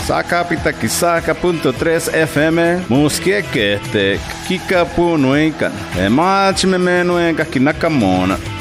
Sacapita Kisaka.3 FM, Musquequete, Kikapu Nuencan, Emach Memenuenca Kinakamona.